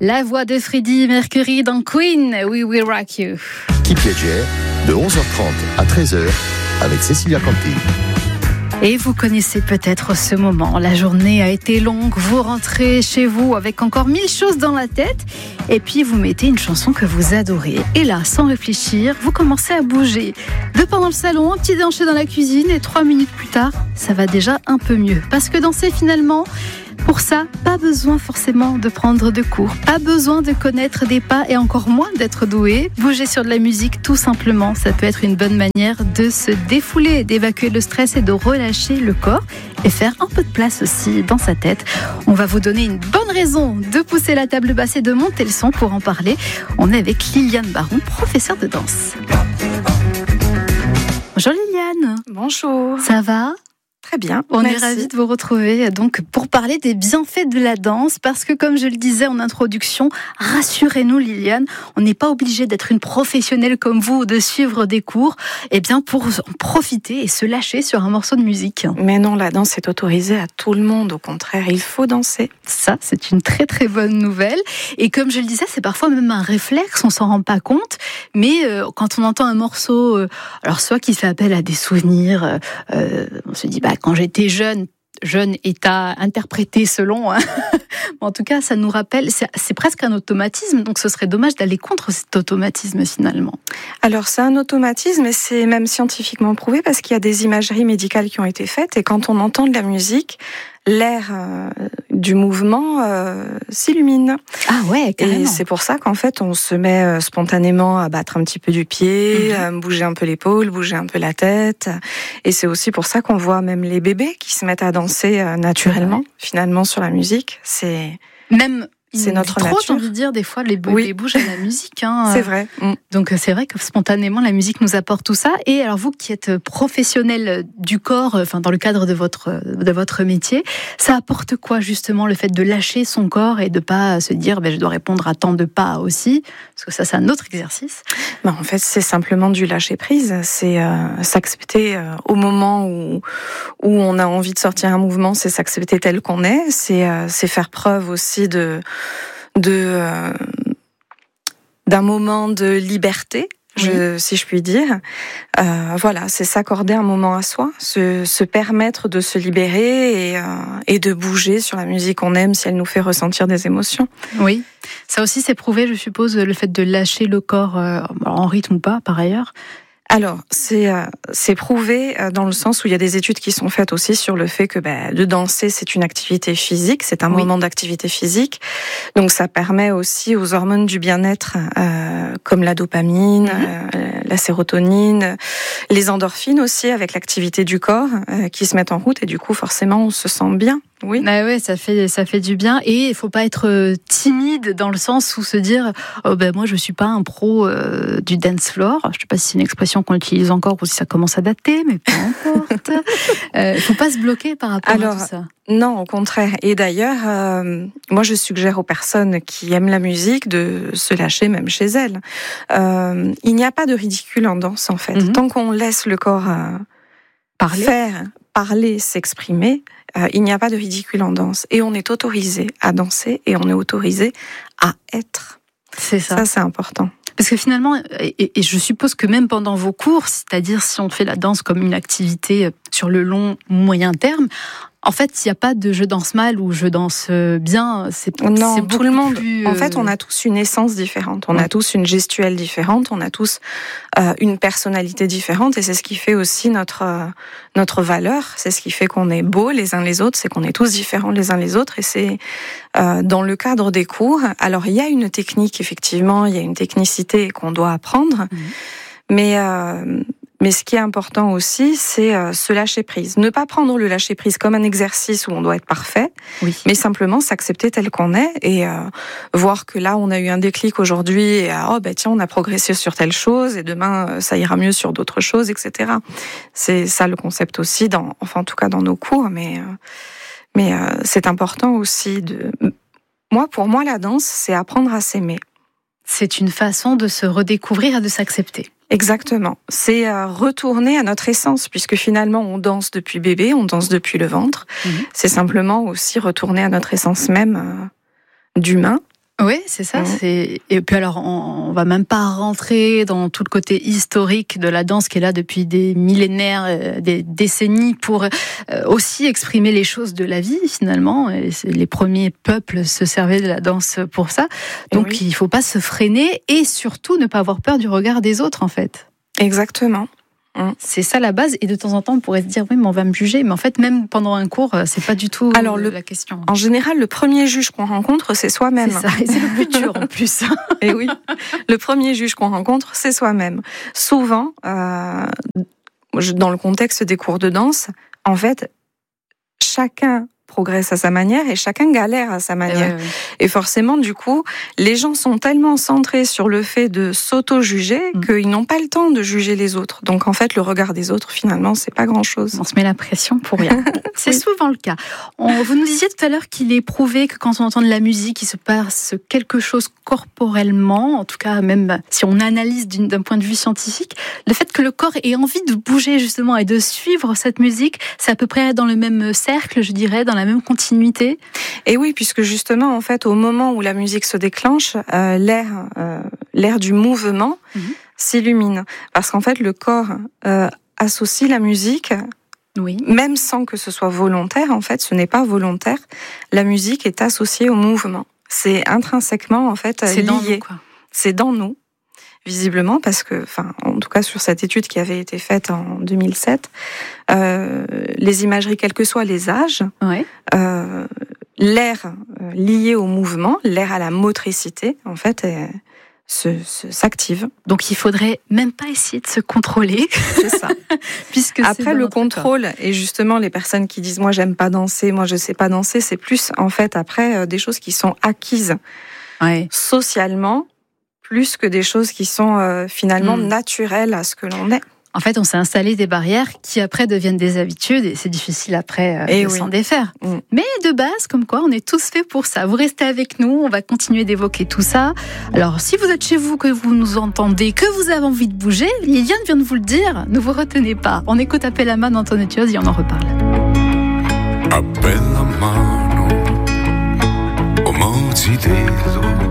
La voix de Freddie Mercury dans Queen, We Will Rock You. Qui Piaget, de 11h30 à 13h, avec Cécilia Canty. Et vous connaissez peut-être ce moment. La journée a été longue, vous rentrez chez vous avec encore 1000 choses dans la tête. Et puis vous mettez une chanson que vous adorez. Et là, sans réfléchir, vous commencez à bouger. Deux pas dans le salon, un petit déhanché dans la cuisine. Et 3 minutes plus tard, ça va déjà un peu mieux. Parce que danser finalement... Pour ça, pas besoin forcément de prendre de cours, pas besoin de connaître des pas et encore moins d'être doué. Bouger sur de la musique, tout simplement, ça peut être une bonne manière de se défouler, d'évacuer le stress et de relâcher le corps et faire un peu de place aussi dans sa tête. On va vous donner une bonne raison de pousser la table basse et de monter le son. Pour en parler, on est avec Liliane Baron, professeure de danse. Bonjour Liliane. Bonjour. Ça va ? Très bien, on merci. est ravis de vous retrouver donc pour parler des bienfaits de la danse parce que comme je le disais en introduction, rassurez-nous Liliane, on n'est pas obligé d'être une professionnelle comme vous ou de suivre des cours, pour en profiter et se lâcher sur un morceau de musique. Mais non, la danse est autorisée à tout le monde, au contraire, il faut danser. Ça, c'est une très très bonne nouvelle et comme je le disais, c'est parfois même un réflexe, on s'en rend pas compte, mais quand on entend un morceau, alors soit qui fait appel à des souvenirs, on se dit quand j'étais jeune et à interpréter selon, en tout cas ça nous rappelle, c'est presque un automatisme, donc ce serait dommage d'aller contre cet automatisme finalement. Alors c'est un automatisme et c'est même scientifiquement prouvé parce qu'il y a des imageries médicales qui ont été faites et quand on entend de la musique, l'air du mouvement s'illumine. Ah ouais, carrément. Et c'est pour ça qu'en fait on se met spontanément à battre un petit peu du pied, bouger un peu l'épaule, bouger un peu la tête. Et c'est aussi pour ça qu'on voit même les bébés qui se mettent à danser naturellement, finalement sur la musique. C'est notre trop, nature. J'ai envie de dire, des fois, les bébés bougent à la musique. C'est vrai. Donc, c'est vrai que spontanément, la musique nous apporte tout ça. Et alors, vous qui êtes professionnel du corps, dans le cadre de votre métier, ça apporte quoi, justement, le fait de lâcher son corps et de pas se dire, je dois répondre à tant de pas aussi? Parce que ça, c'est un autre exercice. En fait, c'est simplement du lâcher prise. C'est s'accepter au moment où on a envie de sortir un mouvement, c'est s'accepter tel qu'on est. C'est faire preuve aussi d'un moment de liberté, si je puis dire. Voilà, c'est s'accorder un moment à soi, se permettre de se libérer et de bouger sur la musique qu'on aime si elle nous fait ressentir des émotions. Oui, ça aussi c'est prouvé, je suppose, le fait de lâcher le corps en rythme ou pas, par ailleurs. Alors, c'est prouvé dans le sens où il y a des études qui sont faites aussi sur le fait que de danser, c'est une activité physique, c'est un moment d'activité physique. Donc, ça permet aussi aux hormones du bien-être, comme la dopamine, la sérotonine, les endorphines aussi, avec l'activité du corps, qui se mettent en route. Et du coup, forcément, on se sent bien. Oui. Ouais, ça fait du bien et il faut pas être timide dans le sens où se dire moi je suis pas un pro du dance floor. Je sais pas si c'est une expression qu'on utilise encore ou si ça commence à dater, mais peu importe. Faut pas se bloquer par rapport à tout ça. Non, au contraire. Et d'ailleurs, moi je suggère aux personnes qui aiment la musique de se lâcher même chez elles. Il n'y a pas de ridicule en danse en fait. Tant qu'on laisse le corps parler, s'exprimer, il n'y a pas de ridicule en danse. Et on est autorisé à danser et on est autorisé à être. C'est ça. Ça, c'est important. Parce que finalement, et je suppose que même pendant vos cours, c'est-à-dire si on fait la danse comme une activité sur le long, moyen terme, en fait, il n'y a pas de je danse mal ou je danse bien. C'est tout le monde. Plus, En fait, on a tous une essence différente. On a tous une gestuelle différente. On a tous une personnalité différente. Et c'est ce qui fait aussi notre valeur. C'est ce qui fait qu'on est beaux les uns les autres. C'est qu'on est tous différents les uns les autres. Et c'est dans le cadre des cours. Alors, il y a une technique, effectivement. Il y a une technicité qu'on doit apprendre. Mais ce qui est important aussi, c'est se lâcher prise. Ne pas prendre le lâcher prise comme un exercice où on doit être parfait, mais simplement s'accepter tel qu'on est et voir que là, on a eu un déclic aujourd'hui et tiens, on a progressé sur telle chose et demain, ça ira mieux sur d'autres choses, etc. C'est ça le concept aussi, en tout cas dans nos cours, mais c'est important aussi pour moi, la danse, c'est apprendre à s'aimer. C'est une façon de se redécouvrir et de s'accepter. Exactement. C'est retourner à notre essence, puisque finalement, on danse depuis bébé, on danse depuis le ventre. C'est simplement aussi retourner à notre essence même d'humain. Oui, c'est ça. Et puis alors, on va même pas rentrer dans tout le côté historique de la danse qui est là depuis des millénaires, des décennies, pour aussi exprimer les choses de la vie finalement. Et les premiers peuples se servaient de la danse pour ça. Donc il faut pas se freiner et surtout ne pas avoir peur du regard des autres en fait. Exactement. C'est ça la base, et de temps en temps on pourrait se dire oui mais on va me juger, mais en fait même pendant un cours c'est pas du tout la question. En général le premier juge qu'on rencontre c'est soi-même. C'est ça, et c'est le plus dur en plus. Et oui, le premier juge qu'on rencontre c'est soi-même. Souvent dans le contexte des cours de danse, en fait chacun progresse à sa manière et chacun galère à sa manière. Et forcément, du coup, les gens sont tellement centrés sur le fait de s'auto-juger qu'ils n'ont pas le temps de juger les autres. Donc, en fait, le regard des autres, finalement, c'est pas grand-chose. On se met la pression pour rien. C'est souvent le cas. Vous nous disiez tout à l'heure qu'il est prouvé que quand on entend de la musique, il se passe quelque chose corporellement, en tout cas, même si on analyse d'un point de vue scientifique, le fait que le corps ait envie de bouger, justement, et de suivre cette musique, c'est à peu près dans le même cercle, je dirais, dans la même continuité. Et oui, puisque justement, en fait, au moment où la musique se déclenche, l'air du mouvement s'illumine. Parce qu'en fait, le corps associe la musique, même sans que ce soit volontaire. En fait, ce n'est pas volontaire. La musique est associée au mouvement. C'est intrinsèquement, en fait, lié. Dans nous, quoi. C'est dans nous. Visiblement, parce que, en tout cas sur cette étude qui avait été faite en 2007, les imageries, quels que soient les âges, l'air lié au mouvement, l'air à la motricité, en fait, s'active. Donc il faudrait même pas essayer de se contrôler. C'est ça. Puisque après le contrôle, et justement les personnes qui disent moi j'aime pas danser, moi je sais pas danser, c'est plus en fait après des choses qui sont acquises socialement, plus que des choses qui sont finalement naturelles à ce que l'on est. En fait, on s'est installé des barrières qui après deviennent des habitudes et c'est difficile après de s'en défaire. Mais de base, comme quoi, on est tous faits pour ça. Vous restez avec nous, on va continuer d'évoquer tout ça. Alors, si vous êtes chez vous, que vous nous entendez, que vous avez envie de bouger, Liliane vient de vous le dire, ne vous retenez pas. On écoute Appel à mano d'Antonio Tiosi et on en reparle. Appel a mano, o mozzi dedo.